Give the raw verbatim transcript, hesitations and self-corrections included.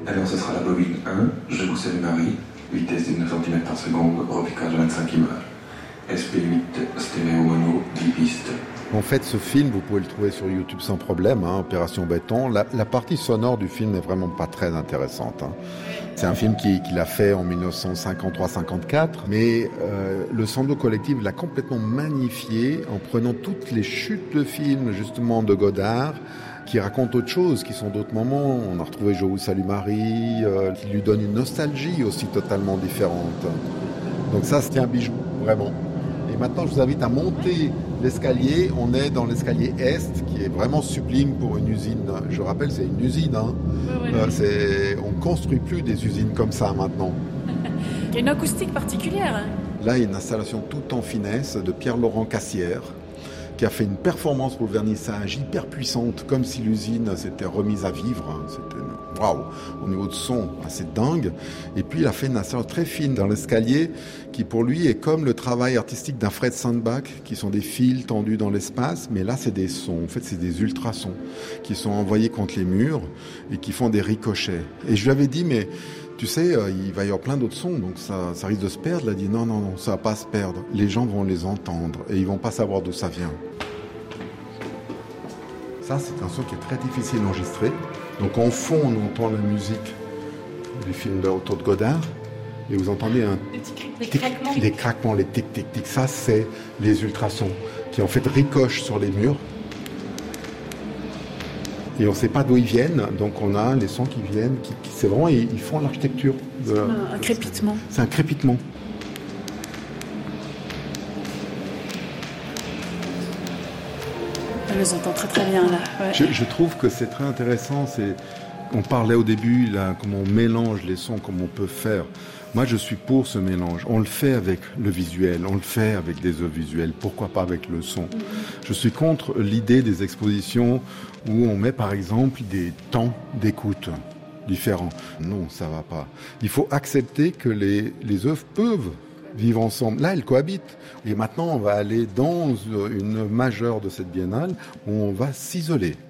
Alors ce sera la bobine un, Je vous salue Marie, vitesse de neuf centimètres par seconde, repiquage vingt-cinq images. S P huit, stéréo mono, dix pistes. En fait, ce film, vous pouvez le trouver sur YouTube sans problème, hein, Opération Béton. La, la partie sonore du film n'est vraiment pas très intéressante. Hein. C'est un film qu'il qui a fait en dix-neuf cent cinquante-trois cinquante-quatre, mais euh, le Sando Collective l'a complètement magnifié en prenant toutes les chutes de films, justement, de Godard, qui racontent autre chose, qui sont d'autres moments. On a retrouvé Je vous salue Marie, euh, qui lui donne une nostalgie aussi totalement différente. Donc ça, c'est un bijou, vraiment. Et maintenant, je vous invite à monter l'escalier. On est dans l'escalier Est, qui est vraiment sublime pour une usine. Je rappelle, c'est une usine. Hein. Oui, oui. Euh, c'est... On ne construit plus des usines comme ça maintenant. Il y a une acoustique particulière. Là, il y a une installation toute en finesse de Pierre-Laurent Cassière, qui a fait une performance pour le vernissage hyper puissante, comme si l'usine s'était remise à vivre. C'était waouh, au niveau de son, assez dingue. Et puis, il a fait une installation très fine dans l'escalier, qui pour lui est comme le travail artistique d'un Fred Sandbach, qui sont des fils tendus dans l'espace, mais là, c'est des sons. En fait, c'est des ultrasons qui sont envoyés contre les murs et qui font des ricochets. Et je lui avais dit, mais tu sais, euh, il va y avoir plein d'autres sons, donc ça, ça risque de se perdre. Il a dit non, non, non, ça va pas se perdre. Les gens vont les entendre et ils vont pas savoir d'où ça vient. Ça, c'est un son qui est très difficile à enregistrer. Donc en fond, on entend la musique du film d'auteur de Godard et vous entendez un Les tic, craquements. les craquements, les tic, tic, tic. Ça, c'est les ultrasons qui en fait ricochent sur les murs. Et on ne sait pas d'où ils viennent, donc on a les sons qui viennent, qui, qui, c'est vraiment, ils, ils font l'architecture. De, C'est un, un crépitement. C'est un crépitement. On les entend très très bien là. Ouais. Je, je trouve que c'est très intéressant. C'est, on parlait au début, là, comment on mélange les sons, comment on peut faire. Moi, je suis pour ce mélange. On le fait avec le visuel, on le fait avec des œuvres visuelles. Pourquoi pas avec le son ? Je suis contre l'idée des expositions où on met, par exemple, des temps d'écoute différents. Non, ça va pas. Il faut accepter que les, les œuvres peuvent vivre ensemble. Là, elles cohabitent. Et maintenant, on va aller dans une majeure de cette biennale où on va s'isoler.